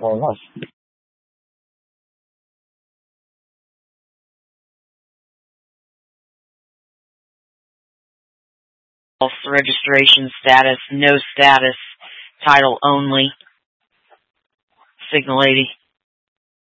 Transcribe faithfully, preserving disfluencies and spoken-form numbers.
very much. False registration status, no status, title only. Signal eighty.